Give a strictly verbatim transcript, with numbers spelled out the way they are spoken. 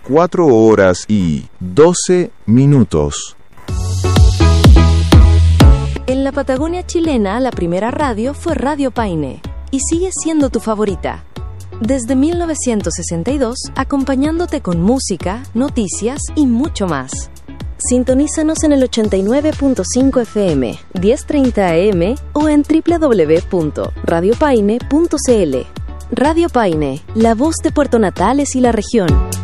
cuatro horas y doce minutos. En la Patagonia chilena, la primera radio fue Radio Paine, y sigue siendo tu favorita. Desde mil novecientos sesenta y dos, acompañándote con música, noticias y mucho más. Sintonízanos en el ochenta y nueve punto cinco F M, diez treinta A M o en doble u doble u doble u punto radio paine punto c l. Radio Paine, la voz de Puerto Natales y la región.